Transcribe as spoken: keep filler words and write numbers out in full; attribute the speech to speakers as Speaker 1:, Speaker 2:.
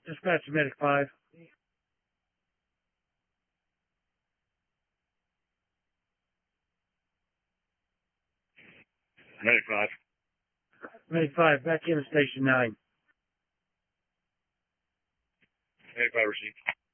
Speaker 1: Dispatch to Medic five.
Speaker 2: Medic five.
Speaker 1: Medic five, back in to Station nine.
Speaker 2: Medic five received.